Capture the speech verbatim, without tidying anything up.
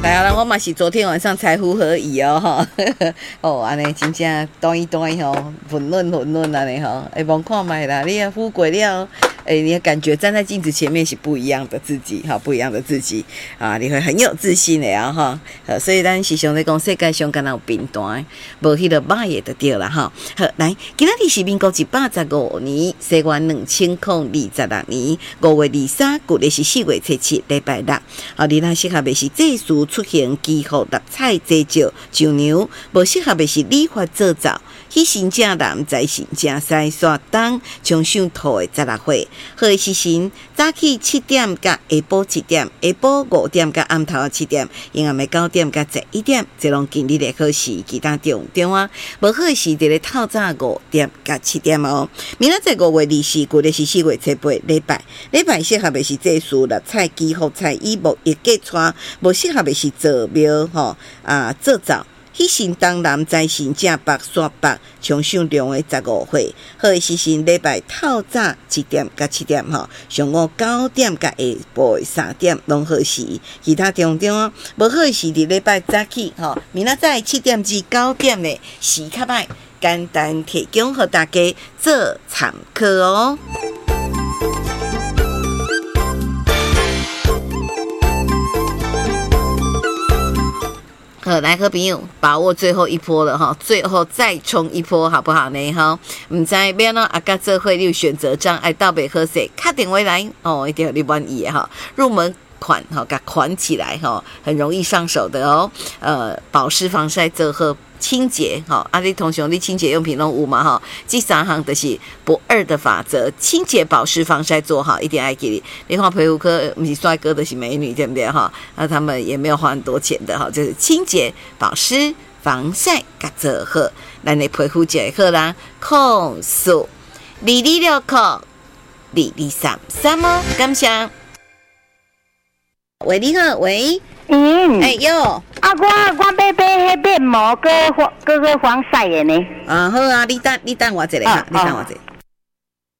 哎呀，我嘛是昨天晚上才符合意哦，哈，哦，安尼真正短一短吼，混润混润安尼吼，哎，望看卖啦，你也敷过了。哎，你的感觉站在镜子前面是不一样的自己，哈，不一样的自己啊，你会很有自信的啊，哈。所以咱时常在讲世界上敢若有平淡，无迄个歹的就对啦，哈。好，来，今仔日是民国一百十五年，西元两千零二十六年五月二三，旧历是四月初七，礼拜六。啊，你若适合的是祭祀出行、祈福、入菜、祭灶、上牛，无适合的是礼法做灶。喜神正南，财神正西，刷东冲上土的十六岁。好的时辰，早起七点甲下晡七点，下晡五点甲暗头七点，阴暗的九点甲十一点，这拢今日的好时，其他中中啊，无好的时伫咧透早五点甲七点哦。明仔载五月二四，旧历是四月初八，礼拜，礼拜适合的是祭祀、入菜、祈福菜、以木一结串，无适合的是做庙吼啊做灶。喜神东南，财神正北，煞北，冲上量的十五岁。好的时辰，礼拜透早七点甲七点吼，上午九点甲下晡的三点拢好时。其他中中啊，无好的时伫礼拜早起吼，明仔载七点至九点的时较歹，简单提供互大家做参考哦。好，来，好朋友，把握最后一波了哈，最后再冲一波，好不好呢？哈，唔知要呢，啊，甲做会你有选择障碍到北喝水，打电话来哦，一定有你满意哈，入门款哈，给款起来哈，很容易上手的哦。呃，保湿、防晒、做好清洁哈，啊，你同学你清洁用品拢有嘛哈？这三项就是不二的法则，清洁、保湿、防晒做好，一定爱给你。你看皮肤科不是帅哥的是美女，对不对哈？那他们也没有花很多钱的哈，就是清洁、保湿、防晒甲做好，咱的皮肤就会好啦。控诉二二六控二二三三哦，感谢。喂，你好，喂。 嗯， 哎哟， 啊，我我买买迄面膜，搁搁搁防晒的呢。 啊，好啊，你等你等我一下哈，你等我一下。